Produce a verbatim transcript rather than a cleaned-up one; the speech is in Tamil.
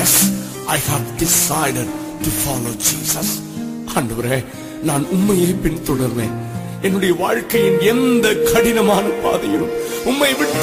yes, I have decided to follow Jesus. ஆண்டவரே, நான் உம்மையே பின்தொடர்வேன். என்னுடைய வாழ்க்கையின் எந்த கடினமான பாதையிலும் உம்மை விட்டு